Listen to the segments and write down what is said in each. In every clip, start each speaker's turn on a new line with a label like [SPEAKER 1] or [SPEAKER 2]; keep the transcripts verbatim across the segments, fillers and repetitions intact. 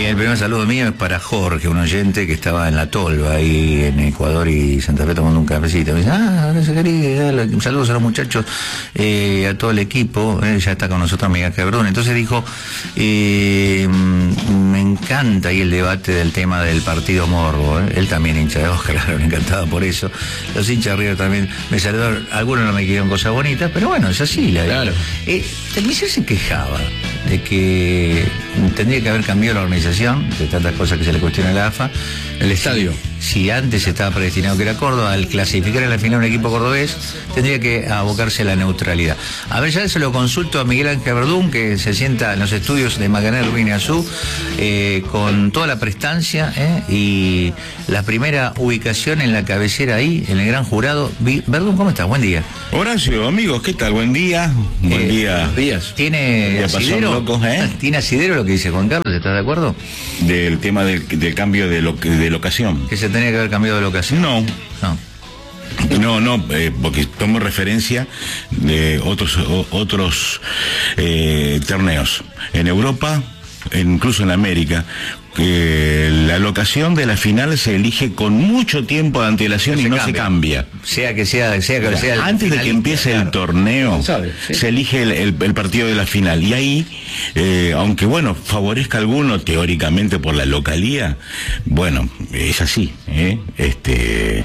[SPEAKER 1] el primer saludo mío es para Jorge, un oyente que estaba en La Tolva, ahí en Ecuador y Santa Fe tomando un cafecito. Me dice, ah, un saludo a los muchachos, eh, a todo el equipo, eh, ya está con nosotros Miguel Quebrún. Entonces dijo, eh, me encanta ahí el debate del tema del partido morbo, eh. Él también hincha de Oscar, claro, me encantaba por eso. Los hinchas de River también me saludaron, algunos no me querían cosas bonitas, pero bueno, es así. La
[SPEAKER 2] claro.
[SPEAKER 1] Eh, Michel se quejaba de que tendría que haber cambiado la organización, de tantas cosas que se le cuestiona a la A F A.
[SPEAKER 2] El estadio.
[SPEAKER 1] Si, si antes estaba predestinado que era Córdoba, al clasificar en la final un equipo cordobés, tendría que abocarse a la neutralidad. A ver, ya se lo consulto a Miguel Ángel Verdún, que se sienta en los estudios de Magané Rubín Azú, eh, con toda la prestancia, eh, y la primera ubicación en la cabecera ahí, en el gran jurado. Verdún, ¿cómo estás? Buen día.
[SPEAKER 3] Horacio, amigos, ¿qué tal? Buen día. Buen
[SPEAKER 1] eh,
[SPEAKER 3] día.
[SPEAKER 2] Buenos días.
[SPEAKER 1] ¿Tiene asidero?
[SPEAKER 3] Locos, ¿eh?
[SPEAKER 1] ¿Tiene asidero lo que dice Juan Carlos? ¿Estás de acuerdo?
[SPEAKER 3] Del tema del, del cambio de, lo, de locación.
[SPEAKER 1] Que se tenía que haber cambiado de locación.
[SPEAKER 3] No.
[SPEAKER 1] No.
[SPEAKER 3] No, no, eh, porque tomo referencia de otros o, otros eh, torneos. En Europa, incluso en América, que la locación de la final se elige con mucho tiempo de antelación no y no cambia. se cambia.
[SPEAKER 1] Sea que sea, sea que sea.
[SPEAKER 3] Antes de que empiece claro. el torneo, sabe, sí. se elige el, el, el partido de la final. Y ahí, eh, aunque bueno, favorezca a alguno teóricamente por la localía, bueno, es así, ¿eh? Este.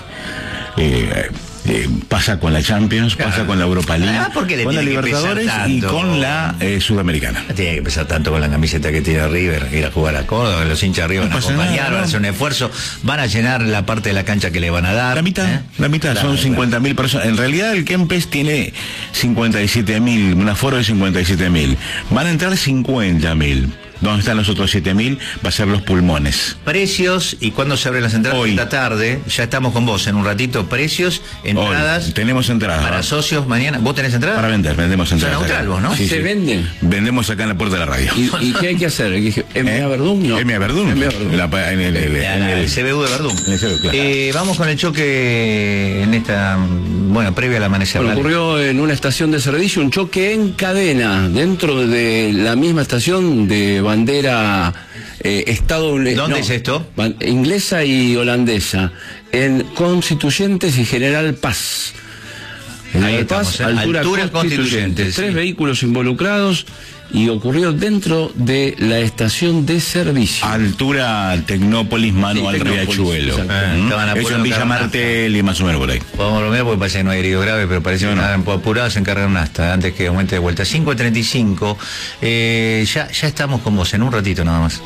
[SPEAKER 3] Eh, Eh, pasa con la Champions, claro. pasa con la Europa League,
[SPEAKER 1] ah,
[SPEAKER 3] con la Libertadores y con la eh, Sudamericana.
[SPEAKER 1] No tiene que pesar tanto con la camiseta que tiene River, ir a jugar a Córdoba, los hinchas River van a acompañar, van a hacer un esfuerzo, van a llenar la parte de la cancha que le van a dar.
[SPEAKER 3] La mitad, ¿eh? la mitad, claro, son cincuenta mil claro. personas. En realidad el Kempes tiene cincuenta y siete mil, un aforo de cincuenta y siete mil. Van a entrar cincuenta mil. ¿Dónde están los otros siete mil? Va a ser los pulmones.
[SPEAKER 1] Precios, y cuando se abren las entradas
[SPEAKER 3] Hoy.
[SPEAKER 1] esta tarde, ya estamos con vos en un ratito, precios, entradas.
[SPEAKER 3] Hoy. Tenemos entradas.
[SPEAKER 1] Para socios mañana. ¿Vos tenés entradas?
[SPEAKER 3] Para vender, vendemos entradas.
[SPEAKER 1] Son neutral, vos, ¿no?
[SPEAKER 3] Sí,
[SPEAKER 2] ¿Se
[SPEAKER 3] sí.
[SPEAKER 2] venden?
[SPEAKER 3] Vendemos acá en la puerta de la radio.
[SPEAKER 2] ¿Y, y qué hay que hacer? ¿M A Verdún? No.
[SPEAKER 3] M A Verdún.
[SPEAKER 2] M A Verdún.
[SPEAKER 3] La, en el, el,
[SPEAKER 1] en el, el C B U de Verdún.
[SPEAKER 3] En el C B U, claro.
[SPEAKER 1] eh, vamos con el choque en esta, bueno, previa al amanecer.
[SPEAKER 2] Bueno, ocurrió en una estación de servicio un choque en cadena, dentro de la misma estación de bandera eh, estadounidense.
[SPEAKER 1] ¿Dónde
[SPEAKER 2] no,
[SPEAKER 1] es esto?
[SPEAKER 2] Inglesa y holandesa, en Constituyentes y General Paz.
[SPEAKER 1] Ahí estamos, ¿eh?
[SPEAKER 2] altura,
[SPEAKER 1] altura constituyente.
[SPEAKER 2] Tres
[SPEAKER 1] sí.
[SPEAKER 2] vehículos involucrados y ocurrió dentro de la estación de servicio.
[SPEAKER 3] Altura Tecnópolis, mano
[SPEAKER 2] sí,
[SPEAKER 3] al
[SPEAKER 2] Tecnópolis,
[SPEAKER 3] Riachuelo.
[SPEAKER 1] ¿Mm?
[SPEAKER 3] Eso en Villa Martel y más o menos por ahí.
[SPEAKER 1] Podemos bromear porque parece que no hay herido grave, pero parece que no. Nada, apurado se encargan hasta antes que aumente de vuelta. cinco treinta y cinco. Eh, ya, ya estamos con vos en un ratito nada más.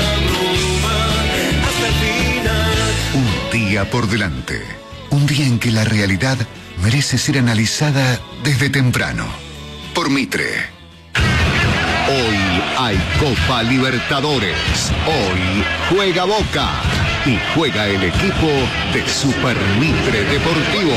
[SPEAKER 4] Un día por delante. Un día en que la realidad merece ser analizada desde temprano. Por Mitre. Hoy hay Copa Libertadores. Hoy juega Boca. Y juega el equipo de Super Mitre Deportivo.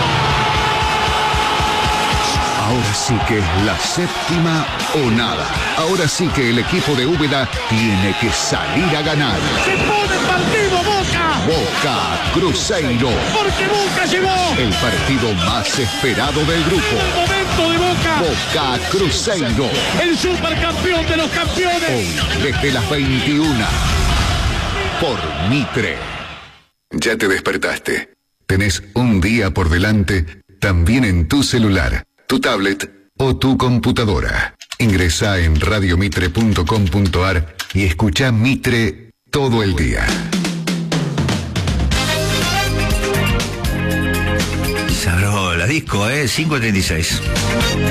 [SPEAKER 4] Ahora sí que es la séptima o nada. Ahora sí que el equipo de Úbeda tiene que salir a ganar.
[SPEAKER 5] ¡Se pone partido Boca!
[SPEAKER 4] Boca Cruzeiro.
[SPEAKER 5] ¡Porque Boca llegó!
[SPEAKER 4] El partido más esperado del grupo.
[SPEAKER 5] ¡El momento de Boca!
[SPEAKER 4] Boca Cruzeiro.
[SPEAKER 5] ¡El supercampeón de los campeones!
[SPEAKER 4] Hoy, desde las veintiuna. Por Mitre. Ya te despertaste. Tenés un día por delante, también en tu celular, tu tablet o tu computadora. Ingresá en radiomitre punto com punto ar y escuchá Mitre todo el día.
[SPEAKER 1] Sabró la disco, ¿eh? cinco treinta y seis.